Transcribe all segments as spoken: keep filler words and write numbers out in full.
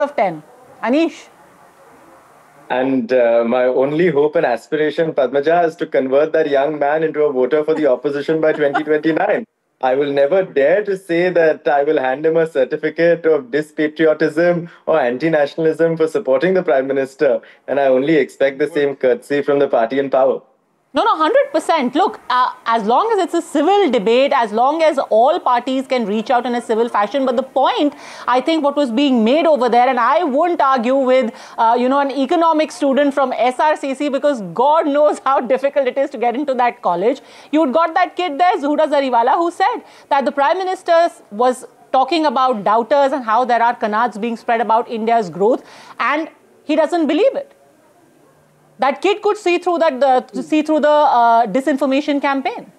of ten. Anish? And uh, my only hope and aspiration, Padmaja, is to convert that young man into a voter for the opposition by twenty twenty-nine. I will never dare to say that I will hand him a certificate of dispatriotism or anti-nationalism for supporting the Prime Minister. And I only expect the same courtesy from the party in power. No, no, one hundred percent. Look, uh, as long as it's a civil debate, as long as all parties can reach out in a civil fashion. But the point, I think, what was being made over there, and I wouldn't argue with, uh, you know, an economics student from S R C C, because God knows how difficult it is to get into that college. You'd got that kid there, Zuhuda Zariwala, who said that the Prime Minister was talking about doubters and how there are canards being spread about India's growth, and he doesn't believe it. That kid could see through that, uh, see through the uh, disinformation campaign.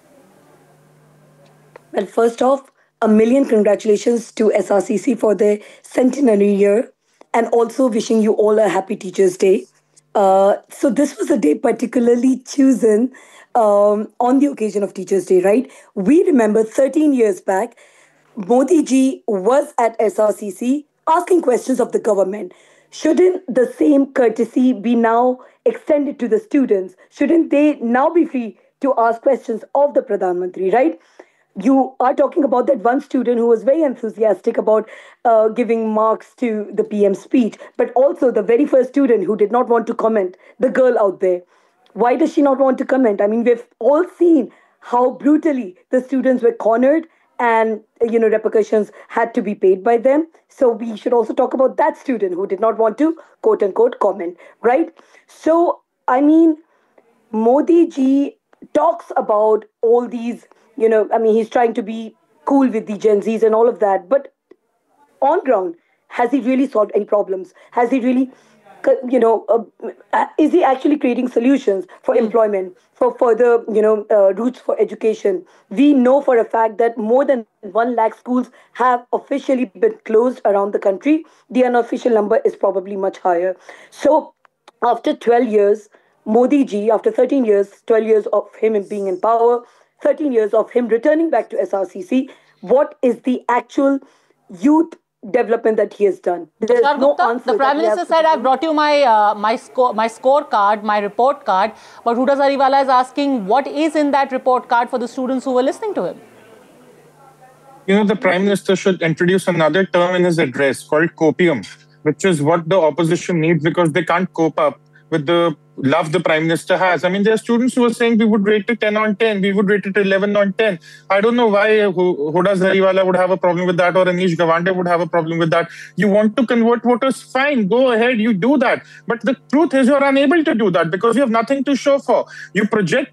Well, first off, a million congratulations to S R C C for their centenary year, and also wishing you all a happy Teachers' Day. Uh, so this was a day particularly chosen um, on the occasion of Teachers' Day, right? We remember thirteen years back, Modi ji was at S R C C asking questions of the government. Shouldn't the same courtesy be now extended to the students? Shouldn't they now be free to ask questions of the Pradhan Mantri, right? You are talking about that one student who was very enthusiastic about uh, giving marks to the P M speech, but also the very first student who did not want to comment, the girl out there. Why does she not want to comment? I mean, we've all seen how brutally the students were cornered, and, you know, repercussions had to be paid by them. So we should also talk about that student who did not want to, quote unquote, comment, right? So, I mean, Modi ji talks about all these, you know, I mean, he's trying to be cool with the Gen Zs and all of that. But on ground, has he really solved any problems? Has he really, you know, uh, is he actually creating solutions for mm. employment, for further, you know, uh, routes for education? We know for a fact that more than one lakh schools have officially been closed around the country. The unofficial number is probably much higher. So after twelve years, Modi ji, after thirteen years, twelve years of him being in power, thirteen years of him returning back to S R C C, what is the actual youth development that he has done? There is no answer. The Prime Minister said, "I've brought you my uh, my score my scorecard, my report card." But Huda Zariwala is asking, what is in that report card for the students who were listening to him? You know, the Prime Minister should introduce another term in his address called copium, which is what the opposition needs, because they can't cope up with the love the Prime Minister has. I mean, there are students who are saying we would rate it ten on ten, we would rate it eleven on ten. I don't know why Huda Zariwala would have a problem with that, or Anish Gawande would have a problem with that. You want to convert voters? Fine, go ahead, you do that. But the truth is you're unable to do that because you have nothing to show for. You project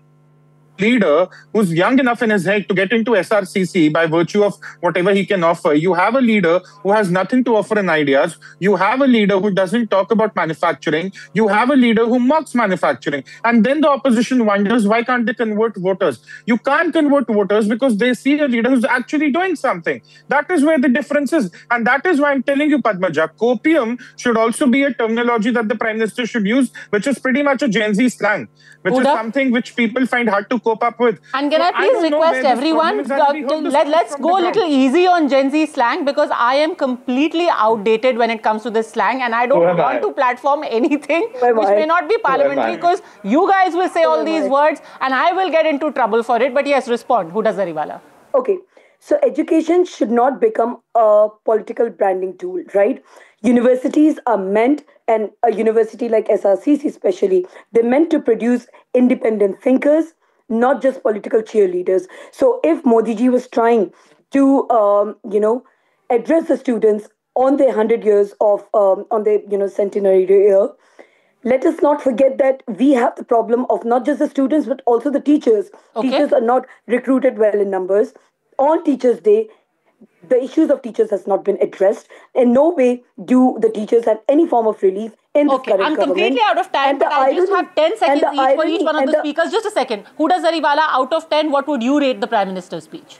leader who's young enough in his head to get into S R C C by virtue of whatever he can offer. You have a leader who has nothing to offer in ideas. You have a leader who doesn't talk about manufacturing. You have a leader who mocks manufacturing. And then the opposition wonders, why can't they convert voters? You can't convert voters because they see a leader who's actually doing something. That is where the difference is. And that is why I'm telling you, Padmaja, copium should also be a terminology that the Prime Minister should use, which is pretty much a Gen Z slang, which Uda? is something which people find hard to cope up with. And can so I please I request everyone, uh, to let, let's go a little easy on Gen Z slang, because I am completely outdated when it comes to this slang, and I don't want I? to platform anything which I? may not be parliamentary, because you guys will say all these I? words and I will get into trouble for it. But yes, respond, Huda Zariwala. Okay, so education should not become a political branding tool, right? Universities are meant, and a university like S R C C especially, they're meant to produce independent thinkers, not just political cheerleaders. So if Modi ji was trying to, um, you know, address the students on their hundred years of, um, on their, you know, centenary year, let us not forget that we have the problem of not just the students, but also the teachers. Okay. Teachers are not recruited well in numbers. On Teachers' Day, the issues of teachers has not been addressed. In no way do the teachers have any form of relief in this okay, current I'm government. completely out of time, but I just have ten seconds each irony, for each one of the, the speakers. Just a second. Huda Zariwala, out of ten, what would you rate the Prime Minister's speech?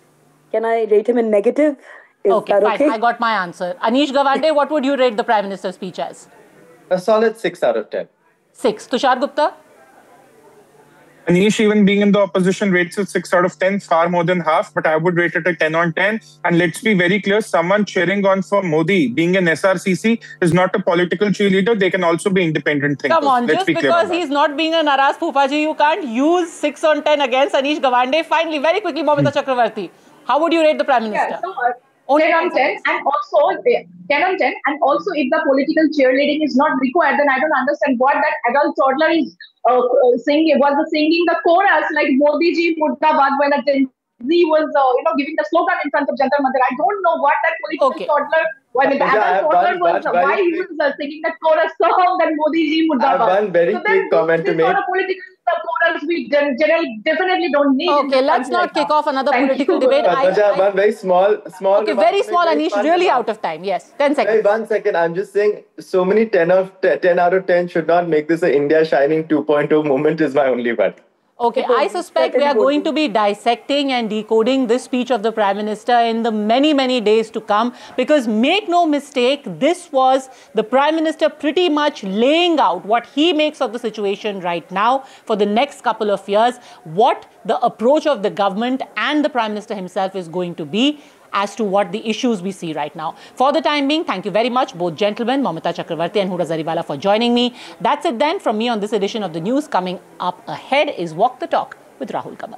Can I rate him in negative? Is okay, that fine. okay? I got my answer. Anish Gawande, what would you rate the Prime Minister's speech as? A solid six out of ten. six. Tushar Gupta? Anish, even being in the opposition, rates it six out of ten, far more than half, but I would rate it a ten on ten. And let's be very clear, someone cheering on for Modi, being an S R C C, is not a political cheerleader. They can also be independent thinkers. Come on, let's just be because he's not being a Naraz Poopaji, you can't use six on ten against Anish Gawande. Finally, very quickly, Momita hmm. Chakravarti, how would you rate the Prime Minister? Yeah, so, uh, ten on ten, and also ten on ten, and also if the political cheerleading is not required, then I don't understand what that adult toddler is uh, singing. Was the singing the chorus like Modi ji Murdabad when a Gen Z was uh, you know giving the slogan in front of Jantar Mandir. I don't know what that political okay. toddler. When the adult toddler was one, why he was uh, singing that chorus song that Modi ji Murdabad. I have one very so quick comment to make. Sort of political chorus we generally definitely don't need. Okay, let's not like kick off another Thank political you. debate. But, I, I, one very small, small. Okay, very small, Anish. Really out of time. Yes, ten seconds. Wait, one second. I'm just saying, so many ten of ten out of ten should not make this a India shining two point oh moment. Is my only word. Okay, I suspect we are going to be dissecting and decoding this speech of the Prime Minister in the many, many days to come, because make no mistake, this was the Prime Minister pretty much laying out what he makes of the situation right now for the next couple of years, what the approach of the government and the Prime Minister himself is going to be as to what the issues we see right now. For the time being, thank you very much, both gentlemen, Momita Chakravarti and Huda Zariwala, for joining me. That's it then from me on this edition of the news. Coming up ahead is Walk the Talk with Rahul Kamal.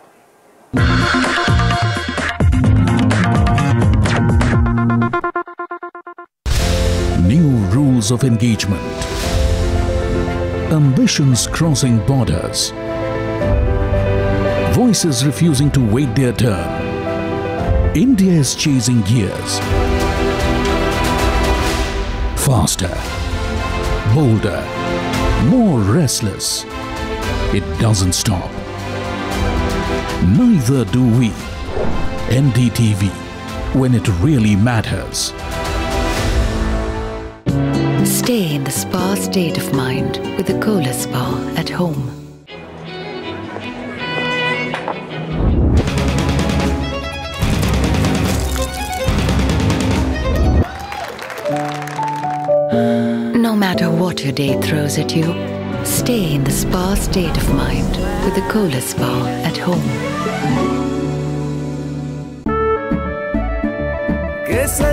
New rules of engagement. Ambitions crossing borders. Voices refusing to wait their turn. India is chasing gears. Faster, bolder, more restless. It doesn't stop. Neither do we. N D T V, when it really matters. Stay in the spa state of mind with the Kohler Spa at home. No matter what your day throws at you, stay in the spa state of mind with the Kohler Spa at home.